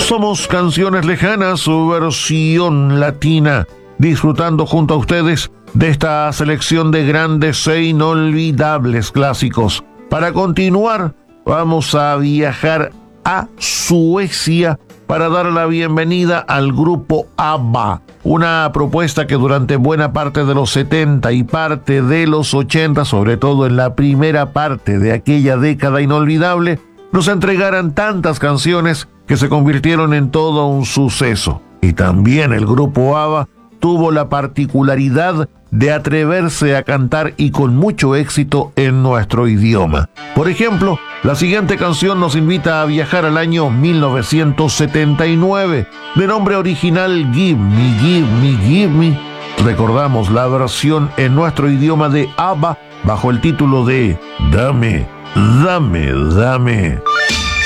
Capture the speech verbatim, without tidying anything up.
Somos Canciones Lejanas, su versión latina, disfrutando junto a ustedes de esta selección de grandes e inolvidables clásicos. Para continuar, vamos a viajar a Suecia para dar la bienvenida al grupo ABBA, una propuesta que durante buena parte de los setenta y parte de los ochenta, sobre todo en la primera parte de aquella década inolvidable, nos entregaran tantas canciones que se convirtieron en todo un suceso. Y también el grupo ABBA tuvo la particularidad de atreverse a cantar y con mucho éxito en nuestro idioma. Por ejemplo, la siguiente canción nos invita a viajar al año mil novecientos setenta y nueve, de nombre original Give Me, Give Me, Give Me. Recordamos la versión en nuestro idioma de ABBA bajo el título de Dame, Dame, Dame.